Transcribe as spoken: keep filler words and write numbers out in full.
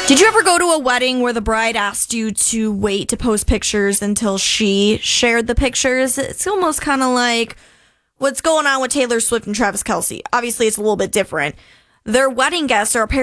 Did you ever go to a wedding where the bride asked you to wait to post pictures until she shared the pictures? It's almost kind of like what's going on with Taylor Swift and Travis Kelce. Obviously, it's a little bit different. Their wedding guests are